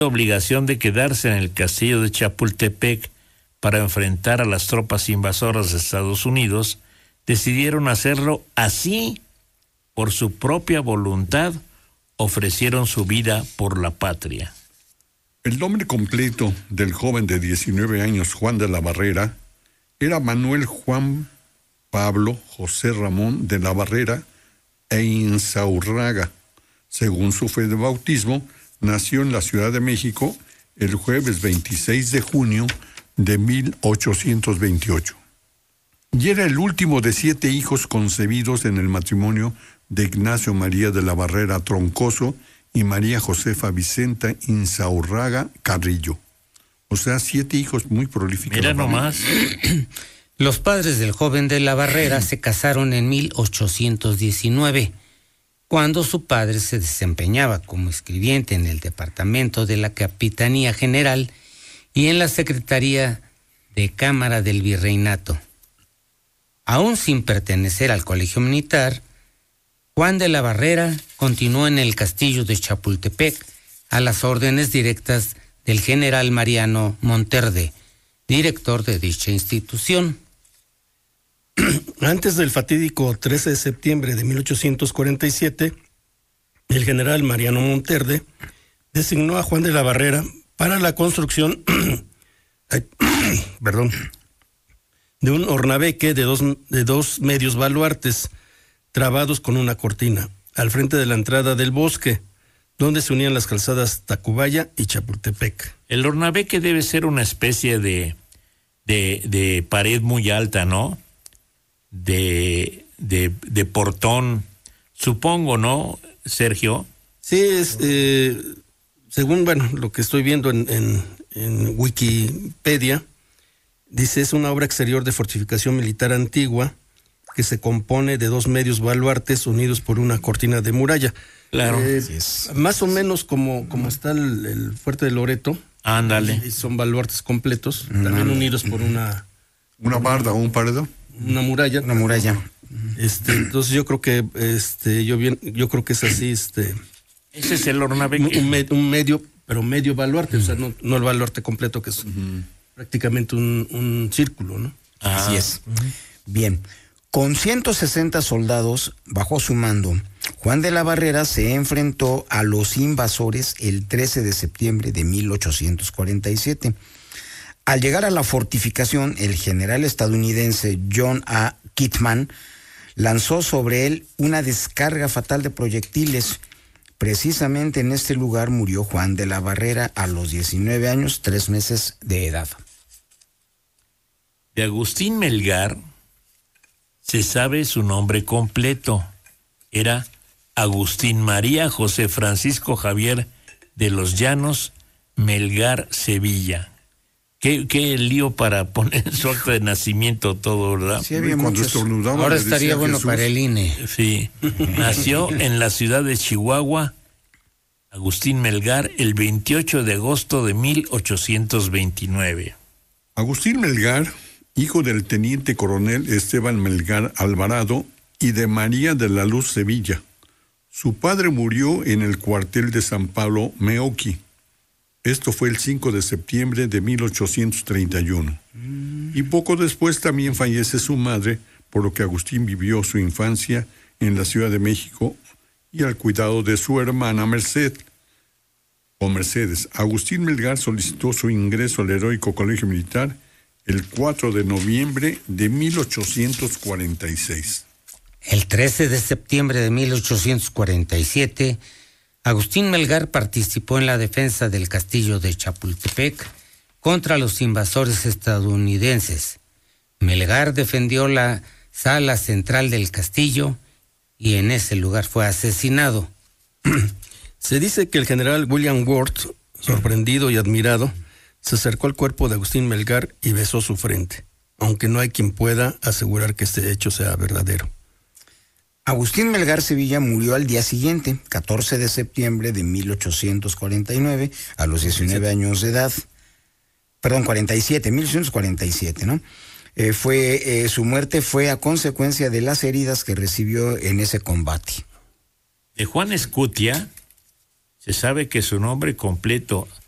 obligación de quedarse en el castillo de Chapultepec para enfrentar a las tropas invasoras de Estados Unidos, decidieron hacerlo así, por su propia voluntad, ofrecieron su vida por la patria. El nombre completo del joven de 19 años, Juan de la Barrera, era Manuel Juan Pablo José Ramón de la Barrera e Insaurraga. Según su fe de bautismo, nació en la Ciudad de México el jueves 26 de junio de 1828. Y era el último de 7 hijos concebidos en el matrimonio de Ignacio María de la Barrera Troncoso y María Josefa Vicenta Insaurraga Carrillo. O sea, 7 hijos muy prolíficos. Mira nomás. Los padres del joven de la Barrera se casaron en 1819, cuando su padre se desempeñaba como escribiente en el departamento de la Capitanía General y en la Secretaría de Cámara del Virreinato. Aún sin pertenecer al colegio militar, Juan de la Barrera continuó en el castillo de Chapultepec a las órdenes directas del general Mariano Monterde, director de dicha institución. Antes del fatídico 13 de septiembre de 1847, el general Mariano Monterde designó a Juan de la Barrera para la construcción de un hornabeque de dos medios baluartes trabados con una cortina al frente de la entrada del bosque, donde se unían las calzadas Tacubaya y Chapultepec. El hornabeque debe ser una especie de pared muy alta, ¿no? De portón, supongo, ¿no, Sergio? Sí, es según lo que estoy viendo en Wikipedia, dice, es una obra exterior de fortificación militar antigua que se compone de 2 medios baluartes unidos por una cortina de muralla. Claro. Más o menos como está el fuerte de Loreto. Ándale. Son baluartes completos, también unidos por una barda o un paredón. Una muralla. Una muralla. Entonces yo creo que yo creo que es así, Ese es el hornabeque. Un medio, pero medio baluarte, o sea, no el baluarte completo, que es prácticamente un círculo, ¿no? Así es. Bien. Con 160 soldados bajo su mando, Juan de la Barrera se enfrentó a los invasores el 13 de septiembre de 1847. Al llegar a la fortificación, el general estadounidense John A. Kitman lanzó sobre él una descarga fatal de proyectiles. Precisamente en este lugar murió Juan de la Barrera a los 19 años, 3 meses de edad. De Agustín Melgar se sabe su nombre completo. Era Agustín María José Francisco Javier de los Llanos Melgar Sevilla. Qué lío para poner en su acta de nacimiento todo, ¿verdad? Sí, había muchos. Ahora estaría bueno Jesús para el INE. Sí. Nació en la ciudad de Chihuahua, Agustín Melgar, el 28 de agosto de 1829. Agustín Melgar, hijo del teniente coronel Esteban Melgar Alvarado y de María de la Luz Sevilla. Su padre murió en el cuartel de San Pablo Meoqui. Esto fue el 5 de septiembre de 1831. Y poco después también fallece su madre, por lo que Agustín vivió su infancia en la Ciudad de México y al cuidado de su hermana Mercedes. Agustín Melgar solicitó su ingreso al heroico Colegio Militar el 4 de noviembre de 1846. El 13 de septiembre de 1847, Agustín Melgar participó en la defensa del castillo de Chapultepec contra los invasores estadounidenses. Melgar defendió la sala central del castillo y en ese lugar fue asesinado. Se dice que el general William Worth, sorprendido y admirado, se acercó al cuerpo de Agustín Melgar y besó su frente, aunque no hay quien pueda asegurar que este hecho sea verdadero. Agustín Melgar Sevilla murió al día siguiente, 14 de septiembre de 1849, a los 19 años de edad. Perdón, 1847, ¿no? Su muerte fue a consecuencia de las heridas que recibió en ese combate. De Juan Escutia se sabe que su nombre completo,